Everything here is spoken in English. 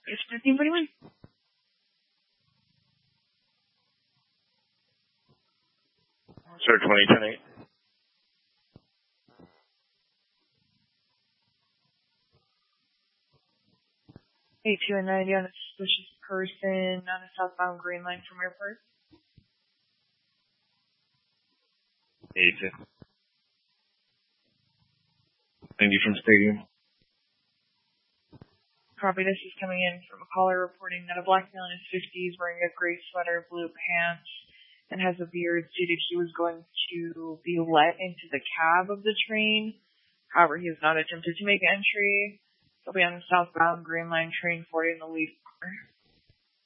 It's 1541. Sir, 2010-8. A2 and 90 on a suspicious person on a southbound Green Line from airport. A2. 90 from Stadium. Copy, this is coming in from a caller reporting that a black male in his 50s wearing a gray sweater, blue pants, and has a beard stated he was going to be let into the cab of the train. However, he has not attempted to make entry. He'll be on the southbound Green Line train 40 in the lead car.